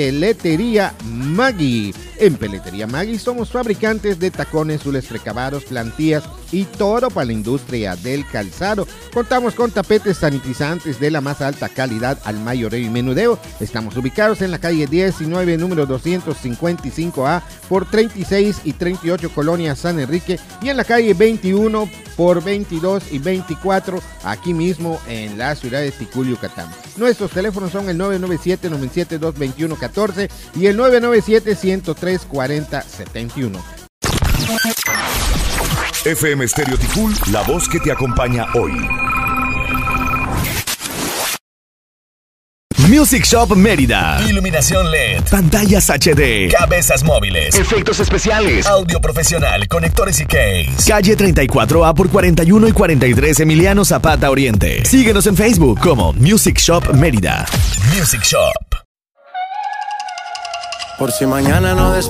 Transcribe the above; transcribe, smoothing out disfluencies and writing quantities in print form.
Peletería Maggi. En Peletería Maggi somos fabricantes de tacones, zules, recabados, plantillas y todo para la industria del calzado. Contamos con tapetes sanitizantes de la más alta calidad al mayoreo y menudeo. Estamos ubicados en la calle 19, número 255A por 36 y 38 Colonia San Enrique, y en la calle 21 por 22 y 24 aquí mismo en la ciudad de Ticul, Yucatán. Nuestros teléfonos son el 997-972-2114 y el 997-103-4071. FM Stereo Ticul, la voz que te acompaña hoy. Music Shop Mérida. Iluminación LED, pantallas HD, cabezas móviles, efectos especiales, audio profesional, conectores y case. Calle 34A por 41 y 43 Emiliano Zapata Oriente. Síguenos en Facebook como Music Shop Mérida. Music Shop. Por si mañana no